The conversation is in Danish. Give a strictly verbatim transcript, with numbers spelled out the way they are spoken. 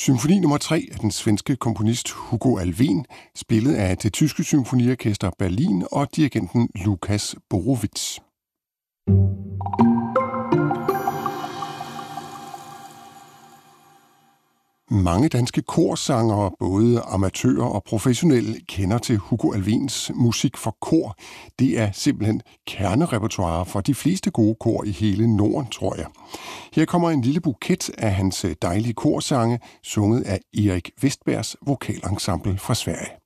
Symfoni nummer tre af den svenske komponist Hugo Alfvén, spillet af det tyske symfoniorkester Berlin og dirigenten Lukas Borowitz. Mange danske korsangere, både amatører og professionelle, kender til Hugo Alfvéns musik for kor. Det er simpelthen kernerepertoire for de fleste gode kor i hele Norden, tror jeg. Her kommer en lille buket af hans dejlige korsange, sunget af Erik Westbergs vokalensemble fra Sverige.